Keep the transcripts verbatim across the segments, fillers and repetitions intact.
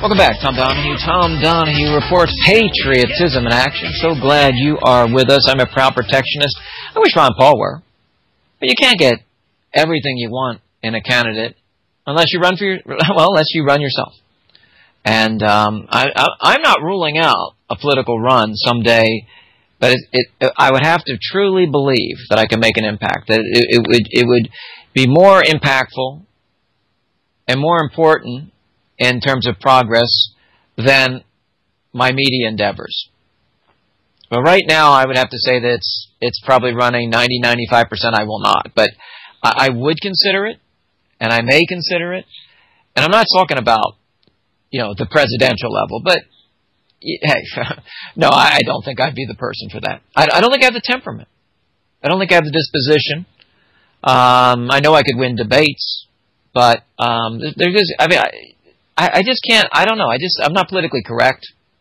Welcome back, Tom Donahue. Tom Donahue reports patriotism in action. So glad you are with us. I'm a proud protectionist. I wish Ron Paul were. But you can't get everything you want in a candidate unless you run for your, well, unless you run yourself. And um, I, I, I'm not ruling out a political run someday, but it, it, I would have to truly believe that I can make an impact. That it, it would it would be more impactful and more important in terms of progress than my media endeavors. But right now, I would have to say that it's it's probably running ninety, ninety-five percent I will not. But I, I would consider it, and I may consider it. And I'm not talking about, you know, the presidential level, but hey, no, I don't think I'd be the person for that. I, I don't think I have the temperament. I don't think I have the disposition. Um, I know I could win debates, but um, there's just, I mean, I, I just can't. I don't know. I just I'm not politically correct.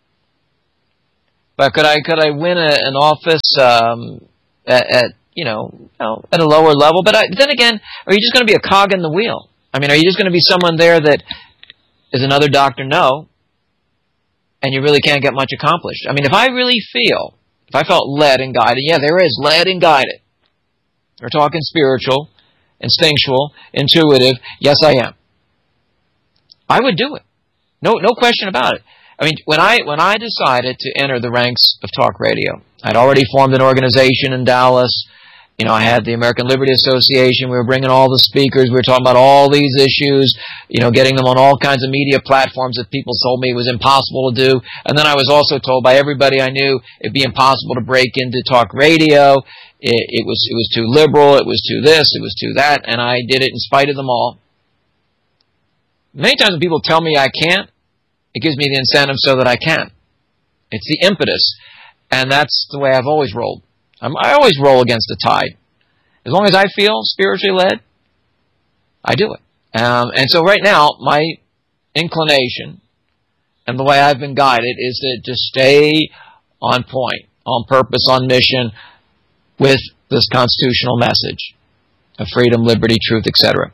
But could I could I win a, an office um, at, at you know at a lower level? But I, then again, are you just going to be a cog in the wheel? I mean, are you just going to be someone there that is another Doctor No, and you really can't get much accomplished? I mean, if I really feel, if I felt led and guided, yeah, there is led and guided. We're talking spiritual, instinctual, intuitive. Yes, I am. I would do it. No, no question about it. I mean, when I when I decided to enter the ranks of talk radio, I'd already formed an organization in Dallas. You know, I had the American Liberty Association. We were bringing all the speakers. We were talking about all these issues, you know, getting them on all kinds of media platforms that people told me it was impossible to do. And then I was also told by everybody I knew it'd be impossible to break into talk radio. It, it was it was too liberal. It was too this. It was too that. And I did it in spite of them all. Many times when people tell me I can't, it gives me the incentive so that I can. It's the impetus. And that's the way I've always rolled. I'm, I always roll against the tide. As long as I feel spiritually led, I do it. Um, and so right now, my inclination and the way I've been guided is to just stay on point, on purpose, on mission with this constitutional message of freedom, liberty, truth, et cetera.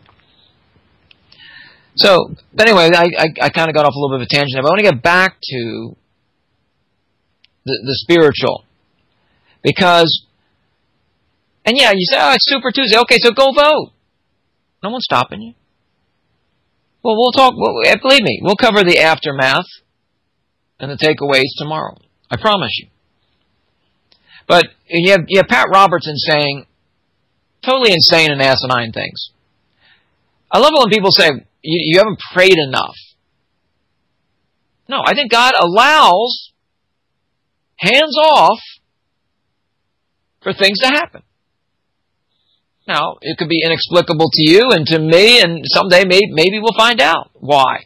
So, but anyway, I, I, I kind of got off a little bit of a tangent. But I want to get back to the, the spiritual. Because, and yeah, you say, oh, it's Super Tuesday. Okay, so go vote. No one's stopping you. Well, we'll talk, well, believe me, we'll cover the aftermath and the takeaways tomorrow. I promise you. But you have, you have Pat Robertson saying totally insane and asinine things. I love it when people say, You, you haven't prayed enough. No, I think God allows, hands off, for things to happen. Now, it could be inexplicable to you and to me, and someday maybe, maybe we'll find out why.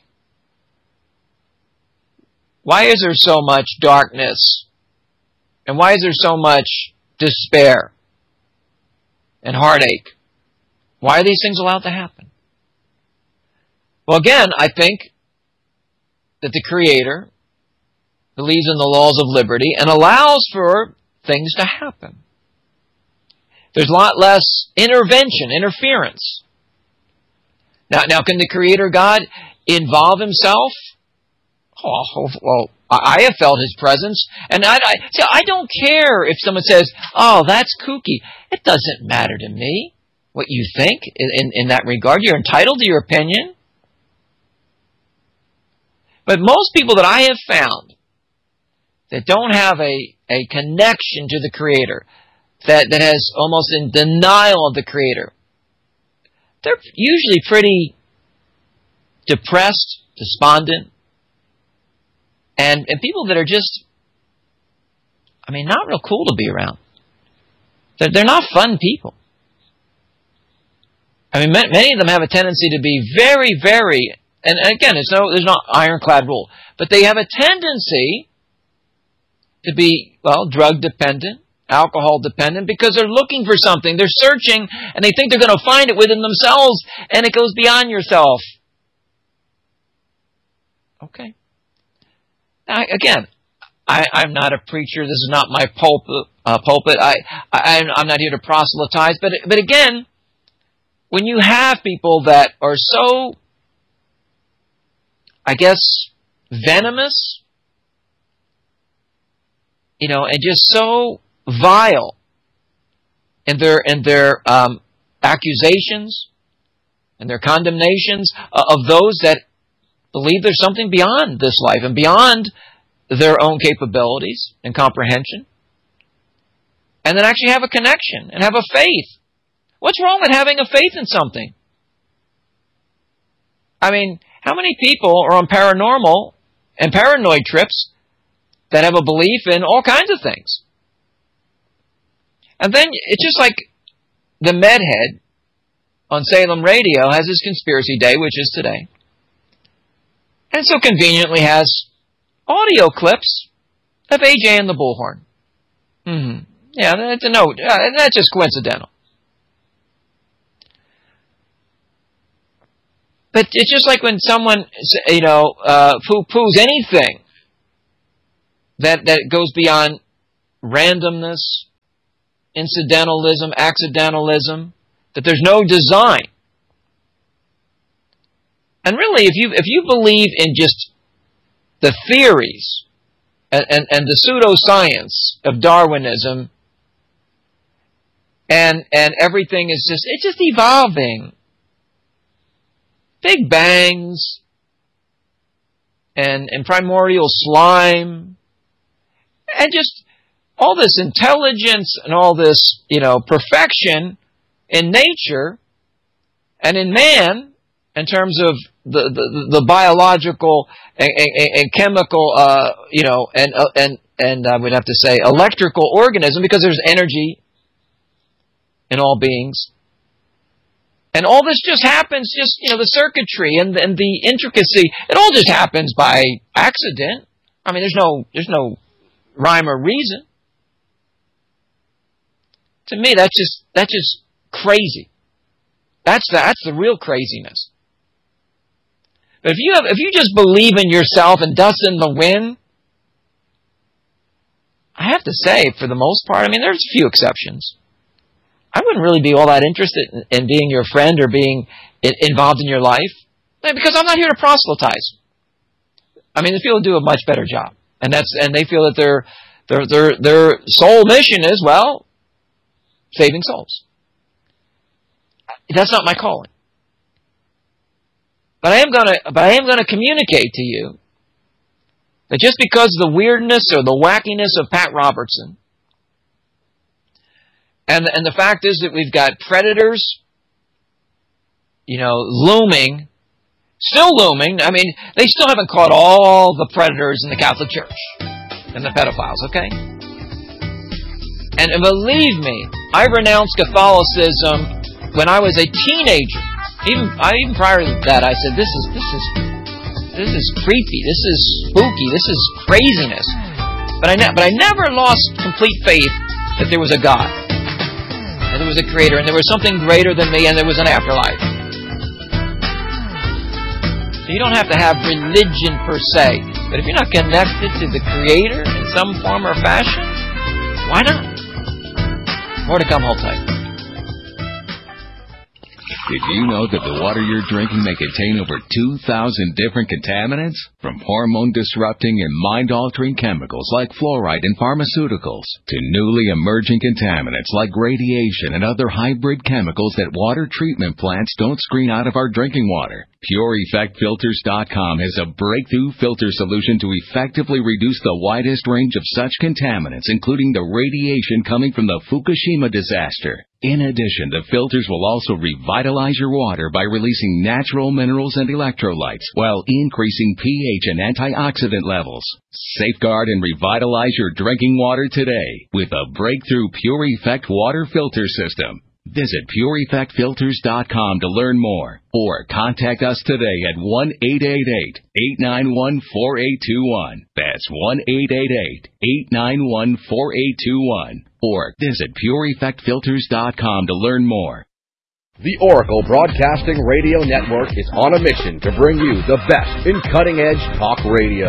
Why is there so much darkness? And why is there so much despair and heartache? Why are these things allowed to happen? Well, again, I think that the Creator believes in the laws of liberty and allows for things to happen. There's a lot less intervention, interference. Now, now, can the Creator God involve Himself? Oh, well, I have felt His presence, and I, I, see, I don't care if someone says, "Oh, that's kooky." It doesn't matter to me what you think in, in, in that regard. You're entitled to your opinion. But most people that I have found that don't have a, a connection to the Creator, that, that has almost in denial of the Creator, they're usually pretty depressed, despondent, and, and people that are just, I mean, not real cool to be around. They're, they're not fun people. I mean, many of them have a tendency to be very, very, and again, there's no, there's no ironclad rule, but they have a tendency to be, well, drug dependent, alcohol dependent, because they're looking for something. They're searching, and they think they're going to find it within themselves, and it goes beyond yourself. Okay. Now, again, I, I'm not a preacher. This is not my pulpit. Uh, pulpit. I, I, I'm not here to proselytize. But, but again, when you have people that are so, I guess, venomous, you know, and just so vile in their in their um, accusations and their condemnations of those that believe there's something beyond this life and beyond their own capabilities and comprehension, and then actually have a connection and have a faith. What's wrong with having a faith in something? I mean, how many people are on paranormal and paranoid trips that have a belief in all kinds of things? And then it's just like the Medhead on Salem Radio has his conspiracy day, which is today. And so conveniently has audio clips of A J and the Bullhorn. Mm-hmm. Yeah, that's a note. Uh, that's just coincidental. But it's just like when someone, you know, uh, poo-poos anything that that goes beyond randomness, incidentalism, accidentalism, that there's no design. And really, if you if you believe in just the theories and, and, and the pseudoscience of Darwinism, and and everything is just it's just evolving. Big bangs and and primordial slime and just all this intelligence and all this, you know, perfection in nature and in man in terms of the the, the biological and, and, and chemical, uh, you know, and uh, and and I would have to say electrical organism, because there's energy in all beings. And all this just happens, just, you know, the circuitry and, and the intricacy, it all just happens by accident. I mean, there's no there's no rhyme or reason. To me, that's just that's just crazy. That's the, that's the real craziness. But if you have if you just believe in yourself and dust in the wind, I have to say, for the most part, I mean, there's a few exceptions. I wouldn't really be all that interested in, in being your friend or being in, involved in your life, because I'm not here to proselytize. I mean, the people do a much better job, and that's and they feel that their their their their sole mission is, well, saving souls. That's not my calling. But I am gonna but I am gonna communicate to you that just because of the weirdness or the wackiness of Pat Robertson, And and the fact is that we've got predators, you know, looming, still looming. I mean, they still haven't caught all the predators in the Catholic Church and the pedophiles, okay? And, and believe me, I renounced Catholicism when I was a teenager. Even I even prior to that, I said, "This is this is this is creepy. This is spooky. This is craziness." But I ne- but I never lost complete faith that there was a God. And there was a creator, and there was something greater than me, and there was an afterlife. So you don't have to have religion per se, but if you're not connected to the creator in some form or fashion, why not? More to come, hold tight. Did you know that the water you're drinking may contain over two thousand different contaminants? From hormone-disrupting and mind-altering chemicals like fluoride in pharmaceuticals to newly emerging contaminants like radiation and other hybrid chemicals that water treatment plants don't screen out of our drinking water. Pure Effect Filters dot com has a breakthrough filter solution to effectively reduce the widest range of such contaminants, including the radiation coming from the Fukushima disaster. In addition, the filters will also revitalize your water by releasing natural minerals and electrolytes while increasing pH and antioxidant levels. Safeguard and revitalize your drinking water today with a breakthrough Pure Effect water filter system. Visit Pure Effect Filters dot com to learn more, or contact us today at one eight eight eight, eight nine one, four eight two one. That's one eight eight eight, eight nine one, four eight two one. Or visit Pure Effect Filters dot com to learn more. The Oracle Broadcasting Radio Network is on a mission to bring you the best in cutting-edge talk radio.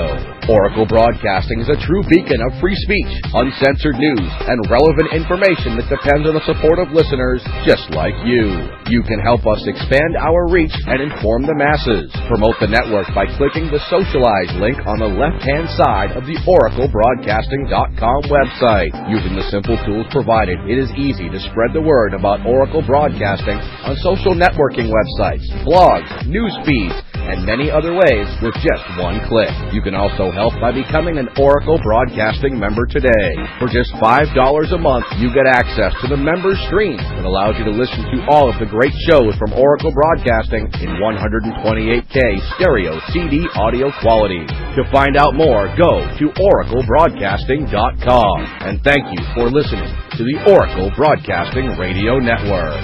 Oracle Broadcasting is a true beacon of free speech, uncensored news, and relevant information that depends on the support of listeners just like you. You can help us expand our reach and inform the masses. Promote the network by clicking the Socialize link on the left-hand side of the oracle broadcasting dot com website. Using the simple tools provided, it is easy to spread the word about Oracle Broadcasting on social networking websites, blogs, news feeds, and many other ways with just one click. You can also help by becoming an Oracle Broadcasting member today. For just five dollars a month, you get access to the member stream that allows you to listen to all of the great shows from Oracle Broadcasting in one twenty-eight K stereo C D audio quality. To find out more, go to oracle broadcasting dot com. And thank you for listening to the Oracle Broadcasting Radio Network.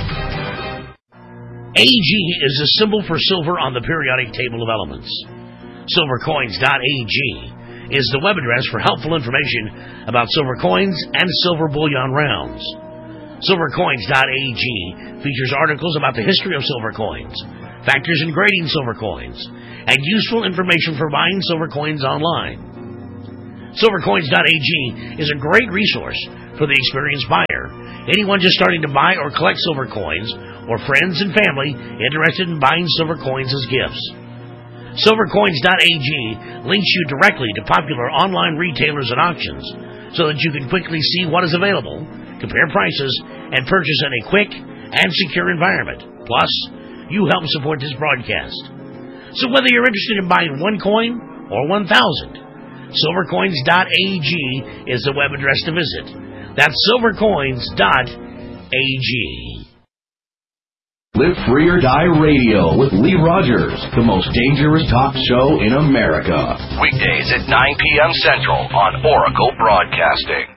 A G is a symbol for silver on the periodic table of elements. silver coins dot A G is the web address for helpful information about silver coins and silver bullion rounds. silver coins dot A G features articles about the history of silver coins, factors in grading silver coins, and useful information for buying silver coins online. silver coins dot A G is a great resource for the experienced buyer, anyone just starting to buy or collect silver coins, or friends and family interested in buying silver coins as gifts. silver coins dot A G links you directly to popular online retailers and auctions so that you can quickly see what is available, compare prices, and purchase in a quick and secure environment. Plus, you help support this broadcast. So whether you're interested in buying one coin or one thousand, silver coins dot A G is the web address to visit. That's silver coins dot A G. Live Free or Die Radio with Lee Rogers, the most dangerous talk show in America. Weekdays at nine p.m. Central on Oracle Broadcasting.